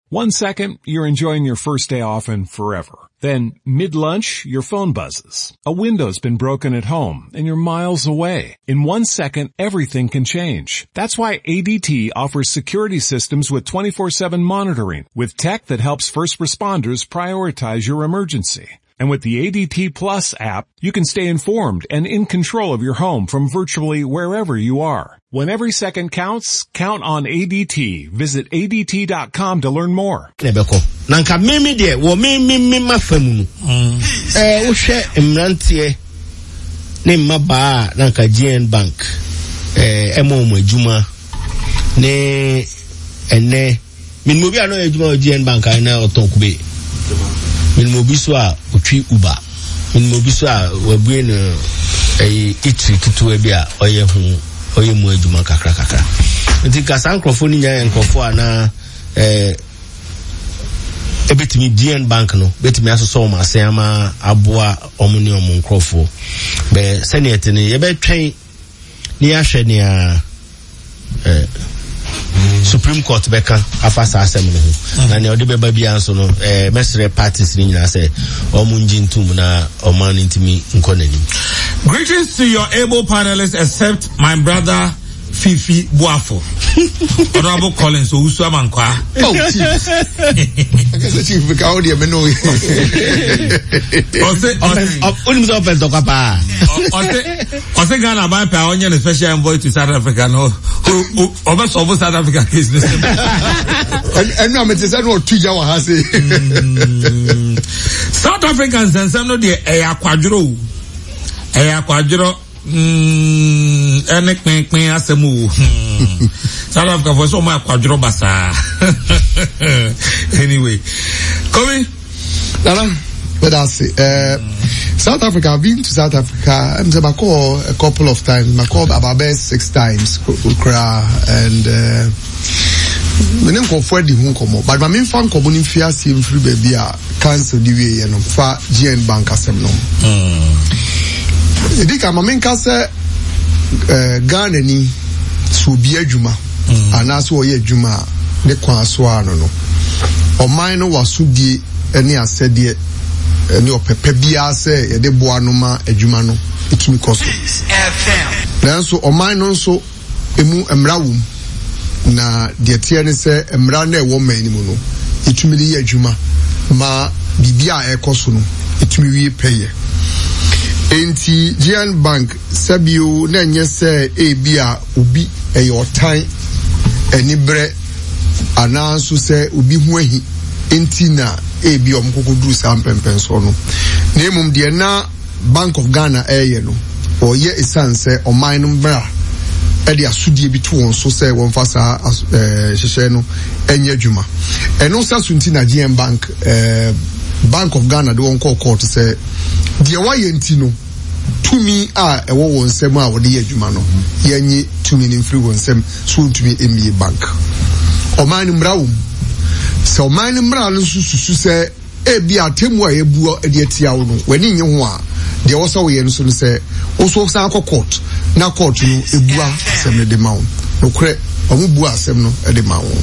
1 second, you're enjoying your first day off and forever. Then, mid-lunch, your phone buzzes. A window's been broken at home, and you're miles away. In 1 second, everything can change. That's why ADT offers security systems with 24/7 monitoring, with tech that helps first responders prioritize your emergency. And with the ADT Plus app, you can stay informed and in control of your home from virtually wherever you are. When every second counts, count on ADT. Visit ADT.com to learn more. Nanka mimi de wo mimi mafamu. Wo hwe emrantie ne maba nanka GN Bank. Emo adwuma ne ene min mo bi ano adwuma GN Bank na otonkube. Min mo bi so a otwi Uber. Min mo bi so a wabue no itri tutu bi a oye hu oye mu adwuma kakra. Nti ka sankrofo ni nya enkrofo ana ebetimi GN Bank no betimi asoso ma asema aboa omuni omunkrofo be senate ni yebetwen ni ahwe ni a Supreme Court beka afasa asem no ho na ne ode beba bia nso no mesre parties ni nyina say omunji ntum na oman ntimi nkonani. Greetings to your able panelists except my brother Fifi Buafo. Honorable Collins Ousu Amankwa. Oh, chief. I guess the chief because all the men know. Ose Ghana by Pioneer special envoy to South Africa no. Who over South Africa case. And now me say no tuja wa hase. South Africans and some no dey akwadro. Ene kwen asemu. South Africa for so much kwadro basa. Anyway, coming. Nana, let us see. South Africa, I've been to South Africa. I'm a couple of times. I called about 6 times. And me nem ko for the hun komo. But my main fan ko boni fia sim free baby a cancel the way no fa GN Bank asem no. Edika mamenka se Ghana ni so bi adwuma anaso oye adwuma ne kwa so ano no oman no wasudie ene asede ene opepe bia se ye de boa no ma adwuma no itumi koso nanso oman no nso emu emrawum na de tie ne se emra na ewo man ni mu no itumi de ye adwuma ma bibia ekoso no itumi wi peye. Enti GN Bank sabio na nye se ebia obi eyotan enibre ananso se obi hu ahi enti na ebi omkokoduru sampempen so no na emum de na Bank of Ghana no oye esanse oman no bra e de asudie bi to won so se won fasa hyehyɛ no enya dwuma eno sasunti na GN Bank Bank of Ghana de won call court say de waye nti no tumi a ewo won sem a wode ye adwuma no yenyi tumi ni mfiri won sem so tumi emie bank oman mrawum so oman mra no susu se ebi atemu a yebuo de atia wo no wani nye ho a de wo so ye no so se wo so san court na court no ebua asem de ma wo no kre omu bua asem no de ma wo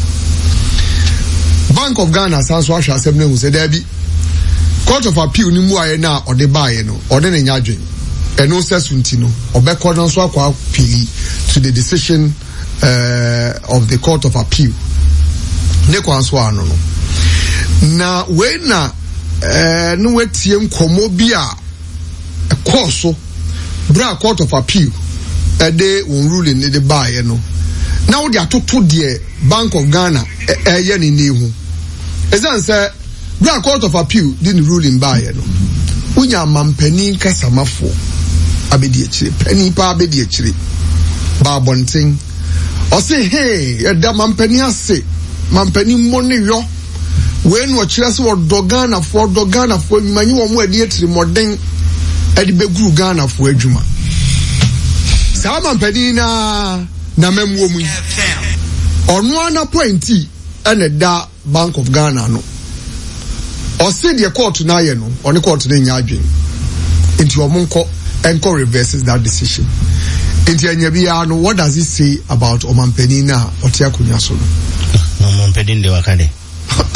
Bank of Ghana san so ahwa asem no hu se da bi Court of Appeal ni mu aye na ode baaye no ode ne nyadwen eno sesunti no obekọ no so akwa appeal to the decision of the Court of Appeal ne kwa so ano no na we na no wetie nkomo bi a ekoso bra Court of Appeal ede won ruling ne de baaye no na wo de atoto de Bank of Ghana eye ne nehu ezan say Bra Court of Appeal didn't rule in Bayer no. Unya mampeni kasamafo abedi echire. Penny pa abedi echire. Ba bonting. O say hey, da mampeni ase. Mampeni money yo. When wo chire se wo dogana for manyi wo mo edi echire moden edi beguru Ghana for adwuma. Sa mampeni na memwo mu. Ono ana pointi ene da Bank of Ghana no. Or say the court na ye no, on the court na nyadwen. Into omonko enko reverses that decision. Into anyabia no, what does it say about Omampeni na otia kunya so no? Omampeni de wakade.